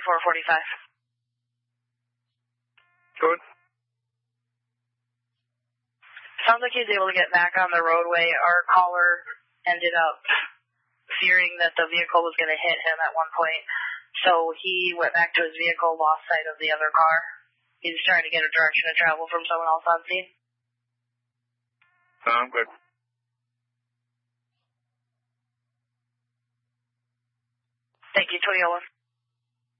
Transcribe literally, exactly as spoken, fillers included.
four forty-five. Good. Sounds like he's able to get back on the roadway. Our caller ended up fearing that the vehicle was going to hit him at one point, so he went back to his vehicle, lost sight of the other car. He's trying to get a direction of travel from someone else on scene. Sound good. Thank you, Toyota.